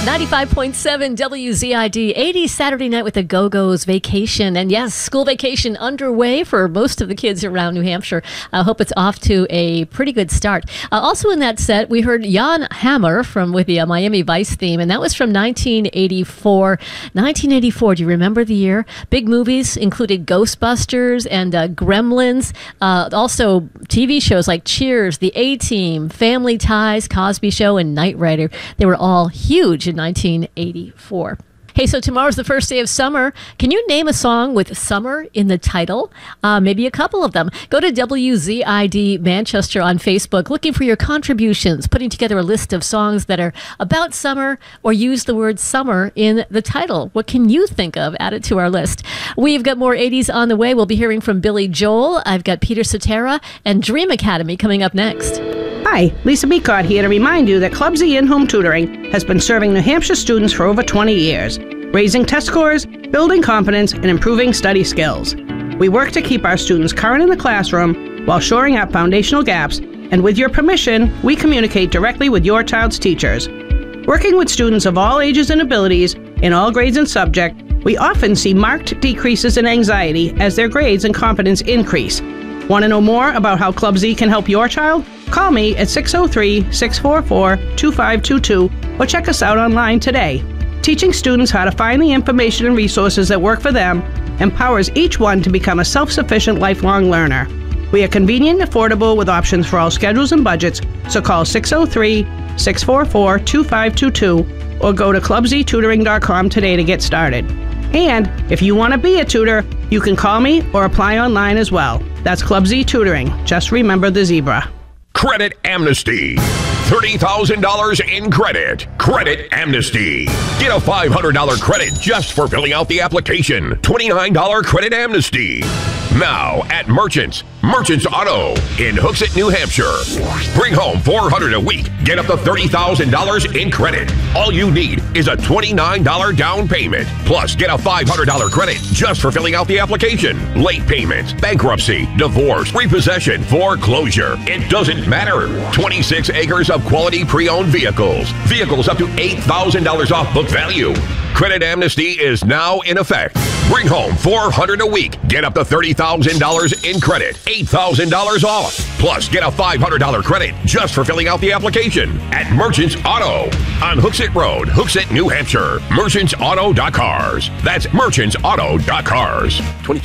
95.7 WZID, 80 Saturday night with the Go-Go's vacation. And yes, school vacation underway for most of the kids around New Hampshire. I hope it's off to a pretty good start. Also in that set, we heard Jan Hammer with the Miami Vice theme, and that was from 1984. 1984, do you remember the year? Big movies included Ghostbusters and Gremlins. Also TV shows like Cheers, The A-Team, Family Ties, Cosby Show, and Knight Rider. They were all huge in 1984. Hey, so tomorrow's the first day of summer. Can you name a song with summer in the title? Maybe a couple of them. Go to WZID Manchester on Facebook, looking for your contributions, putting together a list of songs that are about summer or use the word summer in the title. What can you think of? Add it to our list. We've got more 80s on the way. We'll be hearing from Billy Joel. I've got Peter Cetera and Dream Academy coming up next. Hi, Lisa Beacott here to remind you that Club Z In-Home Tutoring has been serving New Hampshire students for over 20 years, raising test scores, building confidence, and improving study skills. We work to keep our students current in the classroom while shoring up foundational gaps, and with your permission, we communicate directly with your child's teachers. Working with students of all ages and abilities, in all grades and subject, we often see marked decreases in anxiety as their grades and confidence increase. Want to know more about how Club Z can help your child? Call me at 603-644-2522 or check us out online today. Teaching students how to find the information and resources that work for them empowers each one to become a self-sufficient lifelong learner. We are convenient and affordable with options for all schedules and budgets, so call 603-644-2522 or go to clubztutoring.com today to get started. And if you want to be a tutor, you can call me or apply online as well. That's Club Z Tutoring. Just remember the zebra. Credit Amnesty. $30,000 in credit. Credit Amnesty. Get a $500 credit just for filling out the application. $29 Credit Amnesty. Now at Merchants Auto in Hooksett, New Hampshire. Bring home $400 a week. Get up to $30,000 in credit. All you need is a $29 down payment. Plus, get a $500 credit just for filling out the application. Late payments, bankruptcy, divorce, repossession, foreclosure. It doesn't matter. 26 acres of quality pre-owned vehicles. Vehicles up to $8,000 off book value. Credit Amnesty is now in effect. Bring home $400 a week. Get up to $30,000 in credit. $8,000 off. Plus, get a $500 credit just for filling out the application at Merchants Auto on Hooksett Road, Hooksett, New Hampshire. Merchantsauto.cars. That's merchantsauto.cars.